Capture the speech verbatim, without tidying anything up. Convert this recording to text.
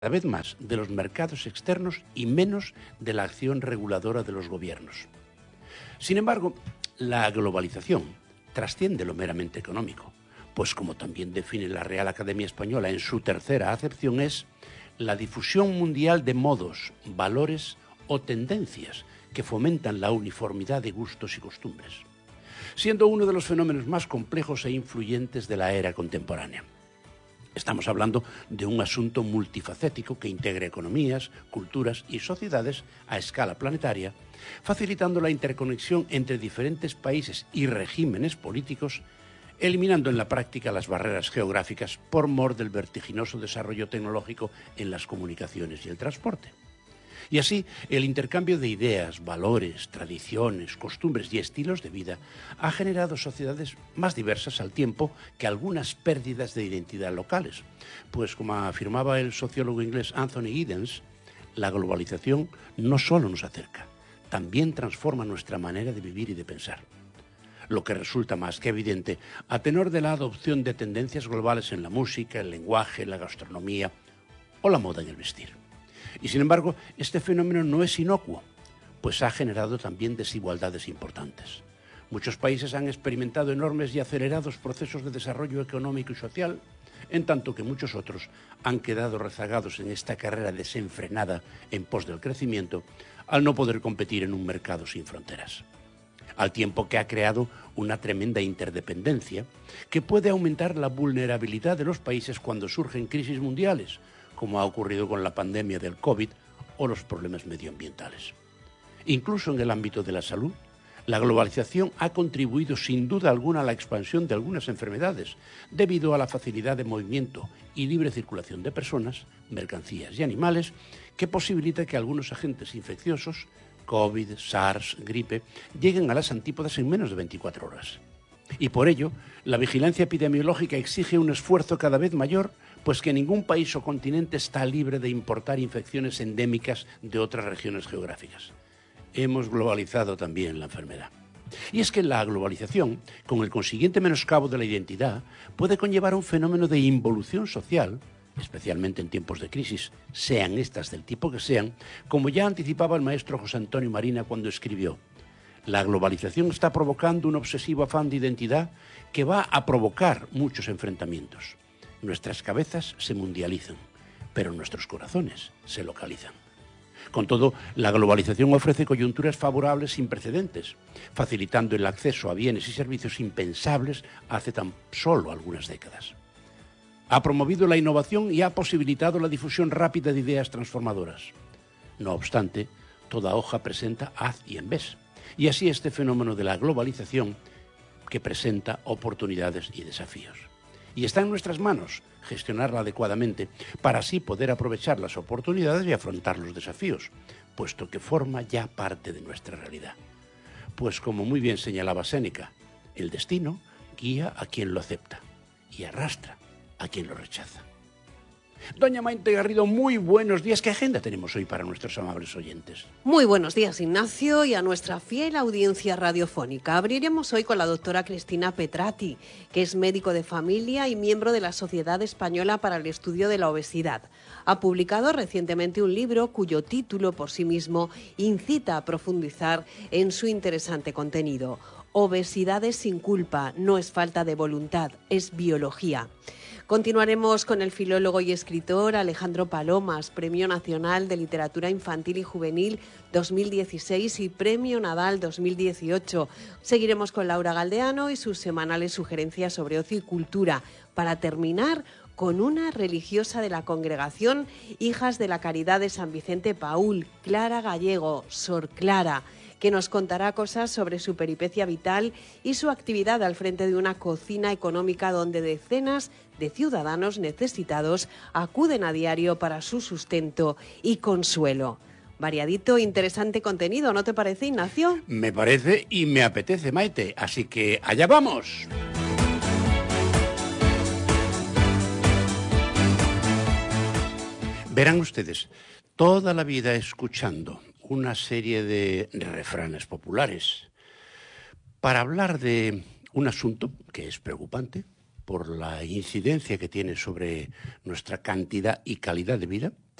vez más de los mercados externos y menos de la acción reguladora de los gobiernos. Sin embargo, la globalización trasciende lo meramente económico, pues como también define la Real Academia Española en su tercera acepción, es la difusión mundial de modos, valores o tendencias que fomentan la uniformidad de gustos y costumbres, siendo uno de los fenómenos más complejos e influyentes de la era contemporánea. Estamos hablando de un asunto multifacético que integra economías, culturas y sociedades a escala planetaria, facilitando la interconexión entre diferentes países y regímenes políticos, eliminando en la práctica las barreras geográficas por mor del vertiginoso desarrollo tecnológico en las comunicaciones y el transporte. Y así, el intercambio de ideas, valores, tradiciones, costumbres y estilos de vida ha generado sociedades más diversas al tiempo que algunas pérdidas de identidad locales. Pues, como afirmaba el sociólogo inglés Anthony Giddens, la globalización no solo nos acerca, también transforma nuestra manera de vivir y de pensar. Lo que resulta más que evidente a tenor de la adopción de tendencias globales en la música, el lenguaje, la gastronomía o la moda en el vestir. Y sin embargo, este fenómeno no es inocuo, pues ha generado también desigualdades importantes. Muchos países han experimentado enormes y acelerados procesos de desarrollo económico y social, en tanto que muchos otros han quedado rezagados en esta carrera desenfrenada en pos del crecimiento, al no poder competir en un mercado sin fronteras. Al tiempo que ha creado una tremenda interdependencia que puede aumentar la vulnerabilidad de los países cuando surgen crisis mundiales, como ha ocurrido con la pandemia del COVID o los problemas medioambientales. Incluso en el ámbito de la salud, la globalización ha contribuido sin duda alguna a la expansión de algunas enfermedades, debido a la facilidad de movimiento y libre circulación de personas, mercancías y animales, que posibilita que algunos agentes infecciosos, COVID, SARS, gripe, lleguen a las antípodas en menos de veinticuatro horas. Y por ello, la vigilancia epidemiológica exige un esfuerzo cada vez mayor, pues que ningún país o continente está libre de importar infecciones endémicas de otras regiones geográficas. Hemos globalizado también la enfermedad. Y es que la globalización, con el consiguiente menoscabo de la identidad, puede conllevar un fenómeno de involución social, especialmente en tiempos de crisis, sean estas del tipo que sean, como ya anticipaba el maestro José Antonio Marina cuando escribió: la globalización está provocando un obsesivo afán de identidad que va a provocar muchos enfrentamientos. Nuestras cabezas se mundializan, pero nuestros corazones se localizan. Con todo, la globalización ofrece coyunturas favorables sin precedentes, facilitando el acceso a bienes y servicios impensables hace tan solo algunas décadas. Ha promovido la innovación y ha posibilitado la difusión rápida de ideas transformadoras. No obstante, toda hoja presenta haz y envés. Y así este fenómeno de la globalización que presenta oportunidades y desafíos. Y está en nuestras manos gestionarla adecuadamente para así poder aprovechar las oportunidades y afrontar los desafíos, puesto que forma ya parte de nuestra realidad. Pues como muy bien señalaba Séneca, el destino guía a quien lo acepta y arrastra a quien lo rechaza. Doña Maite Garrido, muy buenos días. ¿Qué agenda tenemos hoy para nuestros amables oyentes? Muy buenos días, Ignacio, y a nuestra fiel audiencia radiofónica. Abriremos hoy con la doctora Cristina Petrati, que es médico de familia y miembro de la Sociedad Española para el Estudio de la Obesidad. Ha publicado recientemente un libro cuyo título por sí mismo incita a profundizar en su interesante contenido. Obesidad sin culpa, no es falta de voluntad, es biología. Continuaremos con el filólogo y escritor Alejandro Palomas, Premio Nacional de Literatura Infantil y Juvenil dos mil dieciséis y Premio Nadal dos mil dieciocho. Seguiremos con Laura Galdeano y sus semanales sugerencias sobre ocio y cultura, para terminar con una religiosa de la congregación Hijas de la Caridad de San Vicente Paúl, Clara Gallego, Sor Clara, que nos contará cosas sobre su peripecia vital y su actividad al frente de una cocina económica donde decenas de ciudadanos necesitados acuden a diario para su sustento y consuelo. Variadito, interesante contenido, ¿no te parece, Ignacio? Me parece y me apetece, Maite, así que allá vamos. Verán ustedes, toda la vida escuchando una serie de refranes populares para hablar de un asunto que es preocupante, por la incidencia que tiene sobre nuestra cantidad y calidad de vida,